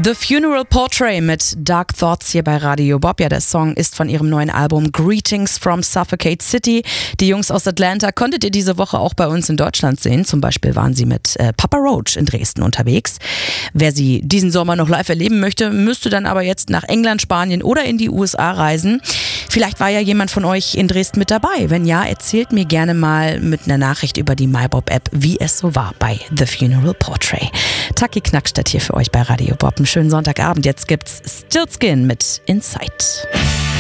The Funeral Portrait mit Dark Thoughts hier bei Radio Bob. Ja, der Song ist von ihrem neuen Album Greetings from Suffocate City. Die Jungs aus Atlanta konntet ihr diese Woche auch bei uns in Deutschland sehen. Zum Beispiel waren sie mit Papa Roach in Dresden unterwegs. Wer sie diesen Sommer noch live erleben möchte, müsste dann aber jetzt nach England, Spanien oder in die USA reisen. Vielleicht war ja jemand von euch in Dresden mit dabei. Wenn ja, erzählt mir gerne mal mit einer Nachricht über die MyBob-App, wie es so war bei The Funeral Portrait. Taki Knackstedt hier für euch bei Radio Bob. Einen schönen Sonntagabend. Jetzt gibt's Stiltskin mit Inside.